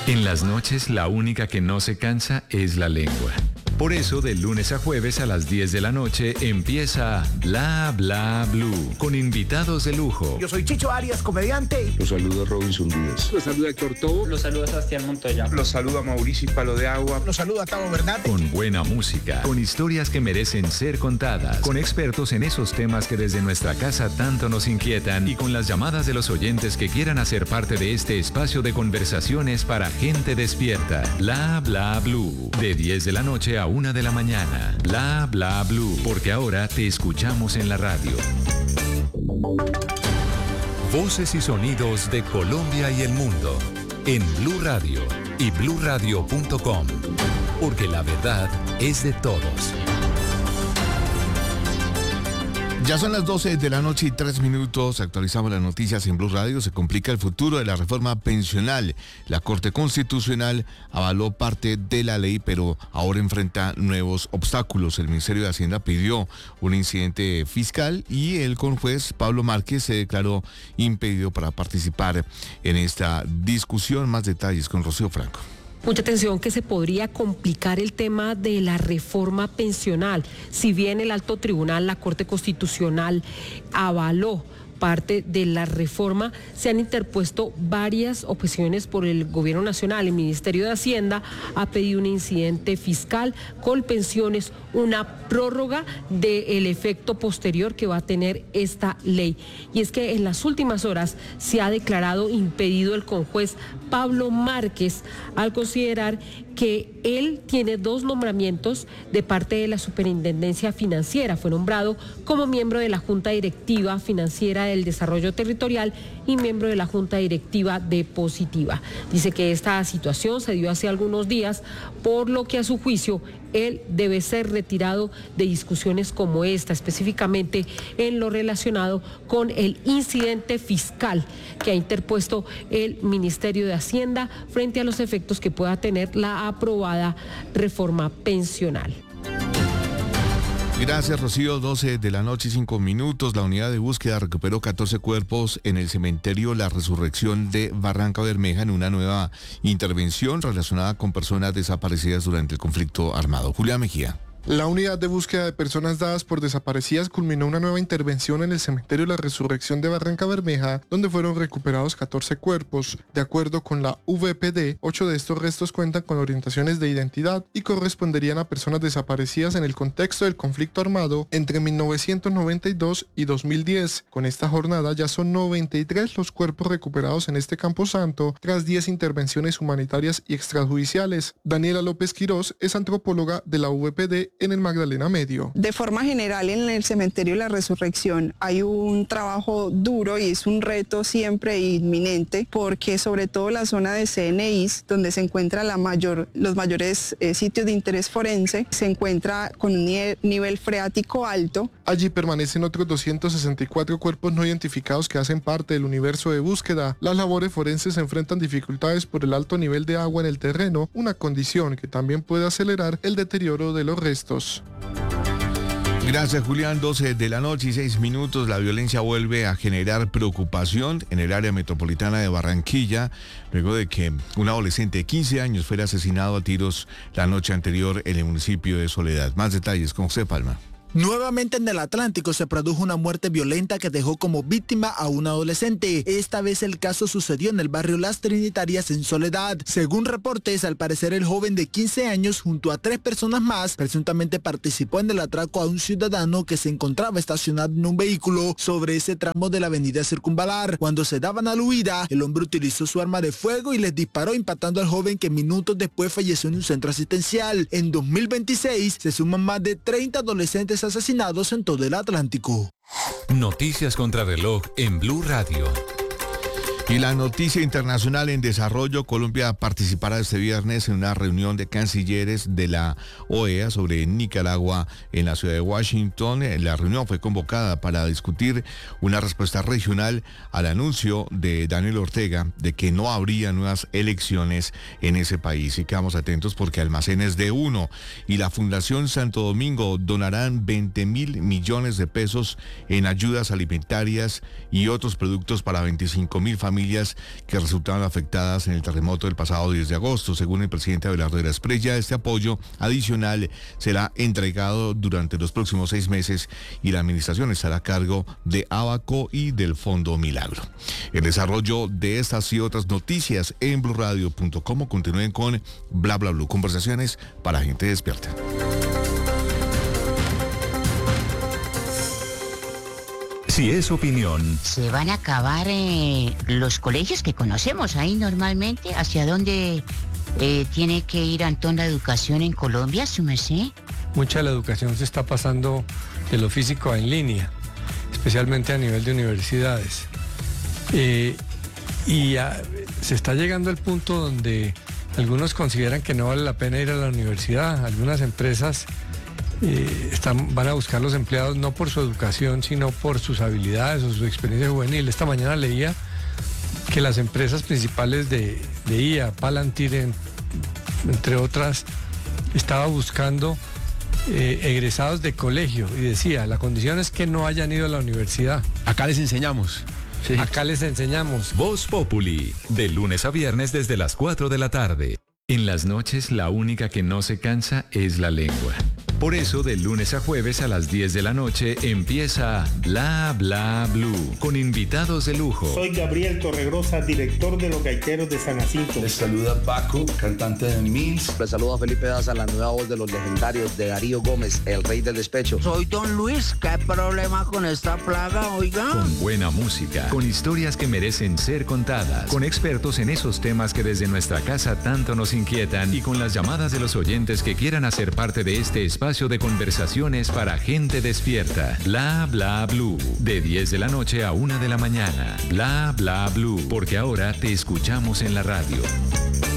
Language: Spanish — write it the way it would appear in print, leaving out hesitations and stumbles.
En las noches, la única que no se cansa es la lengua. Por eso, de lunes a jueves a las 10 de la noche empieza Bla Bla Blue, con invitados de lujo. Yo soy Chicho Arias, comediante. Los saluda Robinson Díaz. Los saluda Héctor Tobo. Los saluda Sebastián Montoya. Los saluda Mauricio Palo de Agua. Los saluda Tavo Bernat. Con buena música, con historias que merecen ser contadas, con expertos en esos temas que desde nuestra casa tanto nos inquietan y con las llamadas de los oyentes que quieran hacer parte de este espacio de conversaciones para gente despierta. Bla Bla Blue, de 10 de la noche a 1 de la mañana. Bla Bla Blue, porque ahora te escuchamos en la radio. Voces y sonidos de Colombia y el mundo en Blue Radio y bluradio.com, porque la verdad es de todos. Ya son las 12 de la noche y 3 minutos. Actualizamos las noticias en Blue Radio. Se complica el futuro de la reforma pensional. La Corte Constitucional avaló parte de la ley, pero ahora enfrenta nuevos obstáculos. El Ministerio de Hacienda pidió un incidente fiscal y el juez Pablo Márquez se declaró impedido para participar en esta discusión. Más detalles con Rocío Franco. Mucha atención que se podría complicar el tema de la reforma pensional. Si bien el alto tribunal, la Corte Constitucional, avaló parte de la reforma, se han interpuesto varias objeciones por el Gobierno Nacional. El Ministerio de Hacienda ha pedido un incidente fiscal, Colpensiones, una prórroga del efecto posterior que va a tener esta ley. Y es que en las últimas horas se ha declarado impedido el conjuez Pablo Márquez al considerar que él tiene 2 nombramientos de parte de la Superintendencia Financiera. Fue nombrado como miembro de la Junta Directiva Financiera del Desarrollo Territorial y miembro de la Junta Directiva de Positiva. Dice que esta situación se dio hace algunos días, por lo que a su juicio él debe ser retirado de discusiones como esta, específicamente en lo relacionado con el incidente fiscal que ha interpuesto el Ministerio de Hacienda frente a los efectos que pueda tener la aprobada reforma pensional. Gracias, Rocío. 12 de la noche y 5 minutos. La unidad de búsqueda recuperó 14 cuerpos en el cementerio La Resurrección de Barranca Bermeja en una nueva intervención relacionada con personas desaparecidas durante el conflicto armado. Julián Mejía. La unidad de búsqueda de personas dadas por desaparecidas culminó una nueva intervención en el cementerio La Resurrección de Barranca Bermeja, donde fueron recuperados 14 cuerpos. De acuerdo con la VPD, 8 de estos restos cuentan con orientaciones de identidad y corresponderían a personas desaparecidas en el contexto del conflicto armado entre 1992 y 2010. Con esta jornada ya son 93 los cuerpos recuperados en este camposanto, tras 10 intervenciones humanitarias y extrajudiciales. Daniela López Quirós es antropóloga de la VPD en el Magdalena Medio. De forma general, en el cementerio La Resurrección hay un trabajo duro y es un reto siempre inminente, porque sobre todo la zona de CNIs, donde se encuentra los mayores sitios de interés forense, se encuentra con un nivel freático alto. Allí permanecen otros 264 cuerpos no identificados que hacen parte del universo de búsqueda. Las labores forenses se enfrentan dificultades por el alto nivel de agua en el terreno, una condición que también puede acelerar el deterioro de los restos. Gracias, Julián. 12 de la noche y 6 minutos. La violencia vuelve a generar preocupación en el área metropolitana de Barranquilla, luego de que un adolescente de 15 años fuera asesinado a tiros la noche anterior en el municipio de Soledad. Más detalles con José Palma. Nuevamente en el Atlántico se produjo una muerte violenta que dejó como víctima a un adolescente. Esta vez el caso sucedió en el barrio Las Trinitarias en Soledad. Según reportes, al parecer el joven de 15 años junto a 3 personas más presuntamente participó en el atraco a un ciudadano que se encontraba estacionado en un vehículo sobre ese tramo de la avenida Circunvalar. Cuando se daban a la huida, el hombre utilizó su arma de fuego y les disparó, impactando al joven, que minutos después falleció en un centro asistencial. En 2026 se suman más de 30 adolescentes asesinados en todo el Atlántico. Noticias contra reloj en Blue Radio. Y la noticia internacional en desarrollo: Colombia participará este viernes en una reunión de cancilleres de la OEA sobre Nicaragua en la ciudad de Washington. La reunión fue convocada para discutir una respuesta regional al anuncio de Daniel Ortega de que no habría nuevas elecciones en ese país. Y quedamos atentos porque Almacenes de Uno y la Fundación Santo Domingo donarán 20.000 millones de pesos en ayudas alimentarias y otros productos para 25.000 familias familias que resultaron afectadas en el terremoto del pasado 10 de agosto. Según el presidente Abelardo de la Espriella, este apoyo adicional será entregado durante los próximos 6 meses y la administración estará a cargo de Abaco y del Fondo Milagro. El desarrollo de estas y otras noticias en blurradio.com. Continúen con Bla Bla Blue, conversaciones para gente despierta. Si es opinión, Se van a acabar los colegios que conocemos ahí normalmente. ¿Hacia dónde tiene que ir Antón la educación en Colombia, su merced? Mucha de la educación se está pasando de lo físico a en línea, especialmente a nivel de universidades. Se está llegando al punto donde algunos consideran que no vale la pena ir a la universidad. Algunas empresas van a buscar los empleados no por su educación, sino por sus habilidades o su experiencia juvenil. Esta mañana leía que las empresas principales de IA, Palantir, entre otras, estaba buscando egresados de colegio y decía, la condición es que no hayan ido a la universidad. Acá les enseñamos. Sí. Acá les enseñamos. Voz Populi, de lunes a viernes desde las 4 de la tarde. En las noches la única que no se cansa es la lengua. Por eso, de lunes a jueves a las 10 de la noche empieza Bla Bla Blue, con invitados de lujo. Soy Gabriel Torregrosa, director de Los Gaiteros de San Jacinto. Les saluda Paco, cantante de Mills. Les saluda Felipe Daza, la nueva voz de los legendarios de Darío Gómez, el rey del despecho. Soy Don Luis, ¿qué problema con esta plaga, oiga? Con buena música, con historias que merecen ser contadas, con expertos en esos temas que desde nuestra casa tanto nos inquietan y con las llamadas de los oyentes que quieran hacer parte de este espacio de conversaciones para gente despierta. Bla Bla Blue, de 10 de la noche a 1 de la mañana. Bla Bla Blue, porque ahora te escuchamos en la radio.